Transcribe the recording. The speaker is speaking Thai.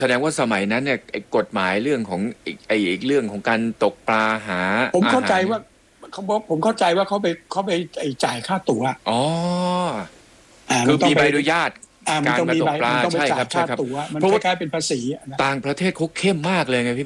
แสดงว่าสมัยนั้นเนี่ยไอ้กฎหมายเรื่องของอีกเรื่องของการตกปลาหาผมเข้าใจอาหารว่าผมเข้าใจว่าเขาไปจ่ายค่าตั๋วอ๋อคือมันต้องไปมีใบอนุญาตมันการต้องมาตกปลามันต้องไปใช่จ่ายครับใช่ครับค่าตั๋วมันเพราะว่าคล้ายๆเป็นภาษีนะต่างประเทศเขาเข้มมากเลยไงพี่